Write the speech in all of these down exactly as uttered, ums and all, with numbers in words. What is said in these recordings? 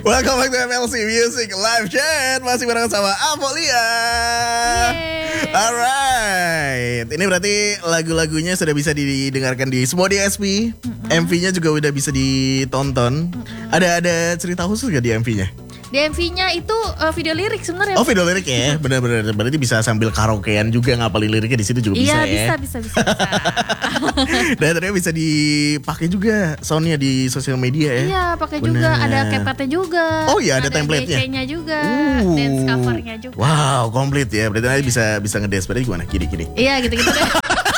Welcome back to M L C Music Live Chat. Masih bareng sama Avolia. Alright, ini berarti lagu-lagunya sudah bisa didengarkan di semua D S P. mm-hmm. M V-nya juga udah bisa ditonton. mm-hmm. Ada ada cerita khusus gak di M V-nya? Di M V-nya itu uh, video lirik sebenarnya. Oh, video lirik ya, benar-benar. Berarti bisa sambil karaokean juga, ngapalin liriknya di situ juga bisa iya, ya. Iya bisa bisa bisa. bisa. Dan ternyata bisa dipakai juga soundnya di sosial media ya. Iya, pakai juga. Ada CapCut-nya juga. Oh iya, ada, ada template-nya. Ada D C-nya juga, uh. dance cover-nya juga. Wow, komplit ya. Berarti nanti bisa bisa ngedance. Berarti gimana? Gini-gini. Iya, gitu-gitu deh.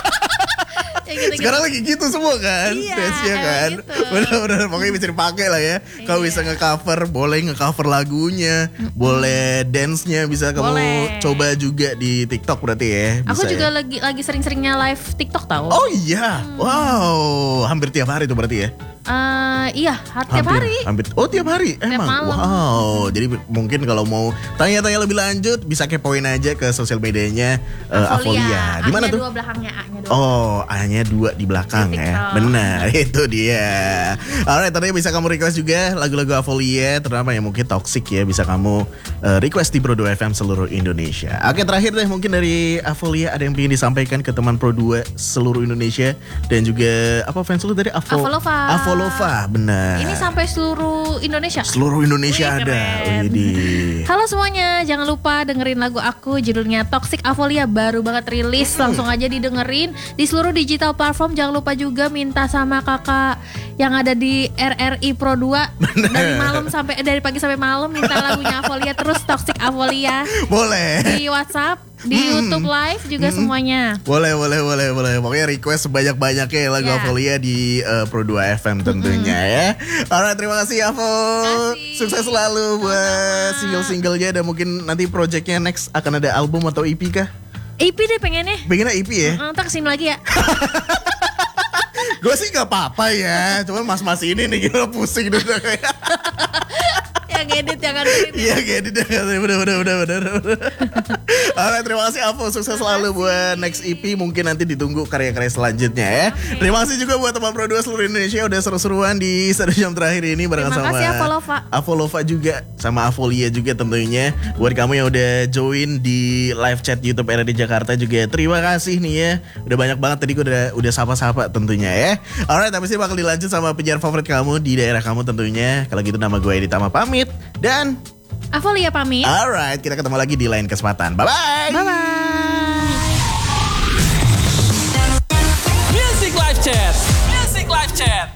Gitu-gitu. Sekarang lagi gitu semua kan, iya, dance-nya kan, gitu. benar-benar pokoknya bisa dipakai lah ya. Iya. Kalau bisa nge-cover, boleh nge-cover lagunya, mm-hmm. boleh dance-nya bisa kamu boleh. Coba juga di TikTok berarti ya. Bisa Aku juga ya? lagi lagi sering-seringnya live TikTok tahu. Oh iya, hmm. wow, hampir tiap hari tuh berarti ya. Uh, iya, tiap hampir, hari. Hampir. Oh tiap hari, tiap emang. Malam. Wow, jadi mungkin kalau mau tanya-tanya lebih lanjut bisa kepoin aja ke sosial medianya uh, Avolia. Di mana tuh? A-nya dua belakangnya, A-nya dua. Oh, A-nya dua di belakang ya. Benar, itu dia. Alright, tadi bisa kamu request juga lagu-lagu Avolia, terutama yang mungkin toxic ya, bisa kamu uh, request di Pro dua F M seluruh Indonesia. Oke, terakhir deh mungkin dari Avolia ada yang ingin disampaikan ke teman Pro dua seluruh Indonesia dan juga apa fans lu tadi? Avo, Avolova. Avolova, benar. Ini sampai seluruh Indonesia. Seluruh Indonesia Wih, ada. Widih. Halo semuanya, jangan lupa dengerin lagu aku judulnya Toxic Avolia, baru banget rilis, hmm. langsung aja didengerin di seluruh digital platform. Jangan lupa juga minta sama kakak yang ada di R R I Pro dua dari malam sampai dari pagi sampai malam minta lagunya Avolia terus Toxic Avolia. Boleh. Di WhatsApp, di hmm. YouTube live juga hmm. semuanya. Boleh, boleh, boleh, boleh. Pokoknya request sebanyak-banyaknya lagu yeah. Avolia di uh, Pro dua F M tentunya hmm. ya. Alright, terima kasih Avo. Sukses selalu buat single-singlenya dan mungkin nanti projectnya next akan ada album atau E P kah? E P deh pengennya. Pengennya E P ya? Uh, Ntar kesini lagi ya. Gue sih gak apa-apa ya, cuman mas-mas ini nih gila pusing dulu kayak. Yang edit yang kan edit. Iya edit yang kan bener bener bener bener. Alright, terima kasih Avo, sukses selalu buat next E P. Mungkin nanti ditunggu karya-karya selanjutnya ya. Okay. Terima kasih juga buat teman Pro dua seluruh Indonesia udah seru-seruan di satu jam terakhir ini bareng sama Terima kasih Avolova. Avolova juga sama Avolia juga tentunya. Buat kamu yang udah join di live chat YouTube R R I Jakarta juga terima kasih nih ya. Udah banyak banget tadi gue udah udah sapa-sapa tentunya ya. Alright, habis ini bakal dilanjut sama penyiar favorit kamu di daerah kamu tentunya. Kalau gitu nama gue Editama pamit dan Avolia pamit. Alright, kita ketemu lagi di lain kesempatan. Bye-bye. Bye-bye. Music Live Chat. Music Live Chat.